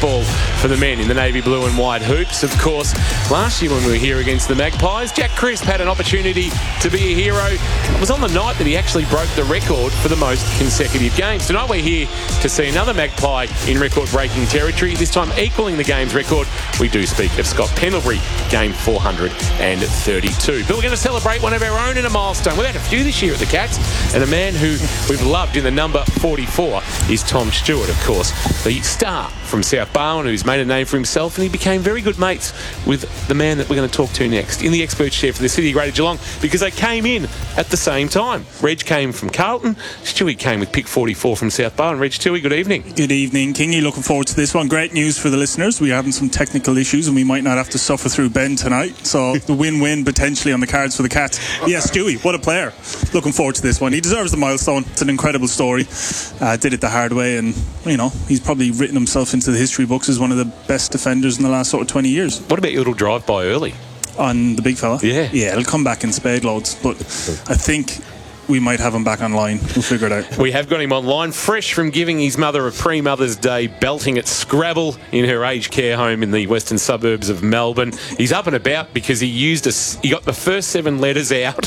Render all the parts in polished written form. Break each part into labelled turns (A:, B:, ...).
A: football for the men in the navy blue and white hoops. Of course, last year when we were here against the Magpies, Jack Crisp had an opportunity to be a hero. It was on the night that he actually broke the record for the most consecutive games. Tonight we're here to see another Magpie in record-breaking territory, this time equaling the game's record. We do speak of Scott Pendlebury, game 432. But we're going to celebrate one of our own in a milestone. We've had a few this year at the Cats, and a man who we've loved in the number 44 is Tom Stewart, of course, the star from South Barwon, who's made a name for himself, and he became very good mates with the man that we're going to talk to next in the expert chair for the City of Greater Geelong, because they came in at the same time. Reg came from Carlton, Stewie came with pick 44 from South Barwon. Reg, Stewie, good evening.
B: Good evening, Kingy. Looking forward to this one. Great news for the listeners. We're having some technical issues and we might not have to suffer through Ben tonight, so the win-win potentially on the cards for the Cats. Yeah, Stewie, what a player. Looking forward to this one. He deserves the milestone. It's an incredible story. Did it the hard way, and you know, he's probably written himself into the history books as one of the best defenders in the last sort of 20 years.
A: What about your little drive-by early?
B: On the big fella?
A: Yeah,
B: it'll come back in spade loads, but I think we might have him back online. We'll figure it out.
A: We have got him online, fresh from giving his mother a pre-Mother's Day belting at Scrabble in her aged care home in the western suburbs of Melbourne. He's up and about because he got the first 7 letters out.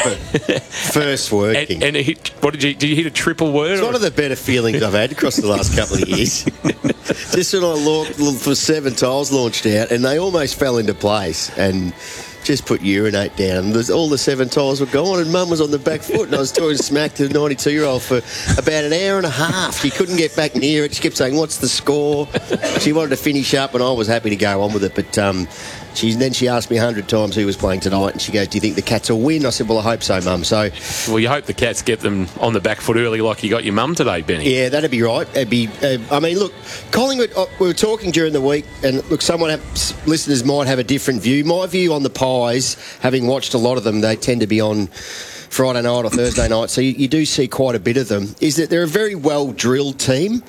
C: First working.
A: And did you hit a triple word?
C: It's one of the better feelings I've had across the last couple of years. Just when I looked for 7 tiles launched out, and they almost fell into place, and just put urinate down. All the 7 tiles were gone, and Mum was on the back foot, and I was talking smack to the 92-year-old for about an hour and a half. She couldn't get back near it. She kept saying, "What's the score?" She wanted to finish up, and I was happy to go on with it, but then she asked me 100 times who was playing tonight, and she goes, "Do you think the Cats will win?" I said, "Well, I hope so, Mum." So,
A: well, you hope the Cats get them on the back foot early like you got your mum today, Benny.
C: Yeah, that'd be right. It'd be. I mean, look, Collingwood, we were talking during the week, and look, listeners might have a different view. My view on the Pies, having watched a lot of them, they tend to be on Friday night or Thursday night, so you do see quite a bit of them, is that they're a very well-drilled team.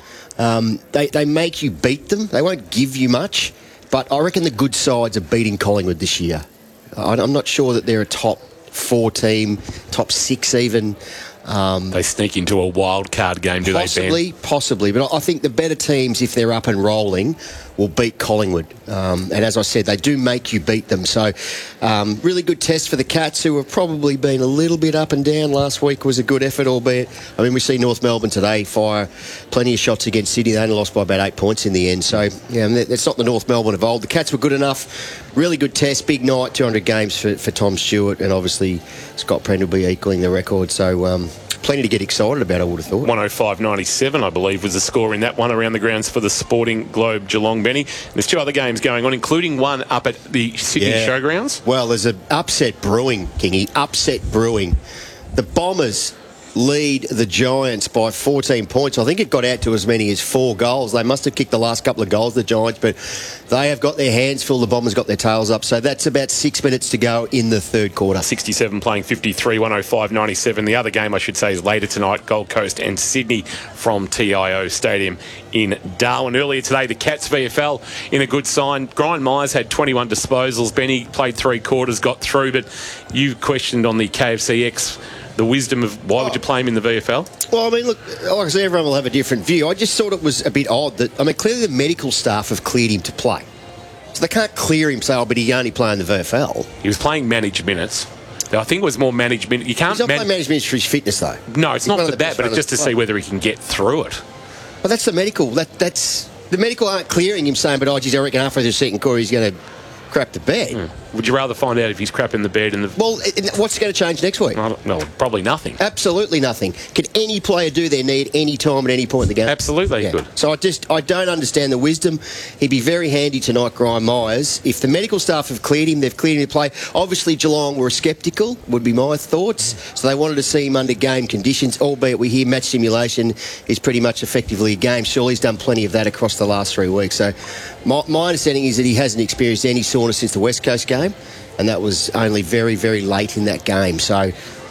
C: They make you beat them. They won't give you much. But I reckon the good sides are beating Collingwood this year. I'm not sure that they're a top 4 team, top 6 even.
A: They sneak into a wild card game, do they, Ben?
C: Possibly. But I think the better teams, if they're up and rolling, will beat Collingwood. And as I said, they do make you beat them. So really good test for the Cats, who have probably been a little bit up and down. Last week was a good effort, albeit, I mean, we see North Melbourne today fire plenty of shots against Sydney. They only lost by about 8 points in the end. So, yeah, it's not the North Melbourne of old. The Cats were good enough. Really good test. Big night, 200 games for Tom Stewart, and obviously Scott Pendlebury equaling the record. So, plenty to get excited about, I would have thought.
A: 105.97, I believe, was the score in that one around the grounds for the Sporting Globe Geelong, Benny. There's 2 other games going on, including one up at the Sydney Showgrounds.
C: Well, there's an upset brewing, Kingy. Upset brewing. The Bombers lead the Giants by 14 points. I think it got out to as many as 4 goals. They must have kicked the last couple of goals, the Giants, but they have got their hands full. The Bombers got their tails up. So that's about 6 minutes to go in the third quarter.
A: 67 playing 53, 105.97. The other game, I should say, is later tonight, Gold Coast and Sydney from TIO Stadium in Darwin. Earlier today, the Cats VFL in a good sign. Brian Myers had 21 disposals. Benny played 3 quarters, got through, but you questioned on the KFCX the wisdom of why would you play him in the VFL?
C: Well, I mean, look, like I said, everyone will have a different view. I just thought it was a bit odd that, I mean, clearly the medical staff have cleared him to play. So they can't clear him, say, but he only play in the VFL.
A: He was playing managed minutes. I think it was more managed minutes. You can't.
C: He's not playing managed minutes for his fitness, though.
A: No, it's not for that, but it's just to see whether he can get through it.
C: Well, that's the medical. That's the medical aren't clearing him, saying, but geez, I reckon after the second quarter he's going to crap the bed.
A: Would you rather find out if he's crap in the bed?
C: Well, what's going to change next week?
A: No, probably nothing.
C: Absolutely nothing. Can any player do their need any time at any point in the game?
A: Absolutely, good.
C: So I don't understand the wisdom. He'd be very handy tonight, Brian Myers. If the medical staff have cleared him, they've cleared him to play. Obviously, Geelong were sceptical, would be my thoughts. So they wanted to see him under game conditions, albeit we hear match simulation is pretty much effectively a game. Surely he's done plenty of that across the last 3 weeks. So my understanding is that he hasn't experienced any soreness since the West Coast game, and that was only very, very late in that game. So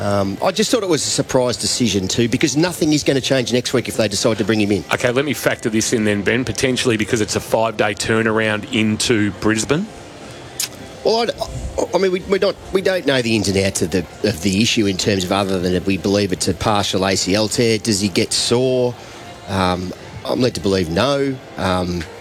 C: I just thought it was a surprise decision too, because nothing is going to change next week if they decide to bring him in.
A: Okay, let me factor this in then, Ben, potentially because it's a 5-day turnaround into Brisbane.
C: Well, I mean, we don't know the ins and outs of the issue in terms of other than if we believe it's a partial ACL tear. Does he get sore? I'm led to believe no.